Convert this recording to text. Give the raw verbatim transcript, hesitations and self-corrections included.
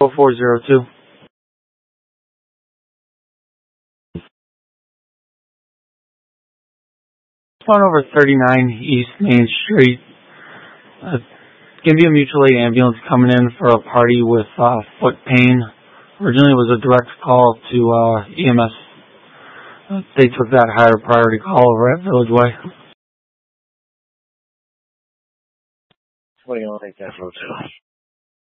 four zero two. On over thirty-nine East Main Street. Uh, gonna be a mutual aid ambulance coming in for a party with uh, foot pain. Originally it was a direct call to uh, E M S. Uh, they took that higher priority call over at Village Way. What do you want to take that road to?